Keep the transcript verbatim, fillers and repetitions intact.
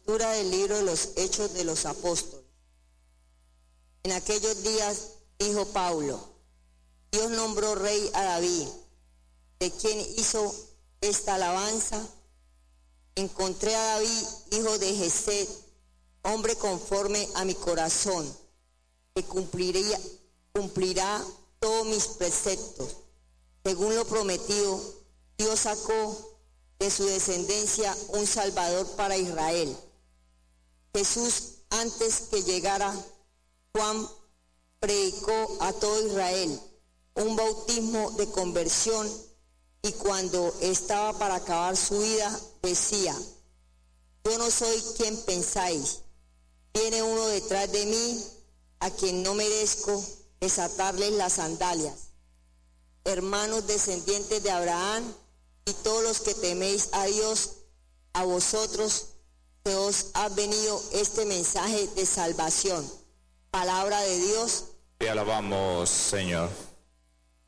Lectura del libro de los Hechos de los Apóstoles. En aquellos días dijo Pablo: Dios nombró rey a David, de quien hizo esta alabanza. Encontré a David, hijo de Jesé, hombre conforme a mi corazón, que cumpliría, cumplirá todos mis preceptos. Según lo prometido, Dios sacó de su descendencia un Salvador para Israel. Jesús, antes que llegara Juan, predicó a todo Israel un bautismo de conversión, y cuando estaba para acabar su vida, decía: yo no soy quien pensáis, viene uno detrás de mí, a quien no merezco desatarles las sandalias. Hermanos descendientes de Abraham, y todos los que teméis a Dios, a vosotros se os ha venido este mensaje de salvación. Palabra de Dios. Te alabamos, Señor.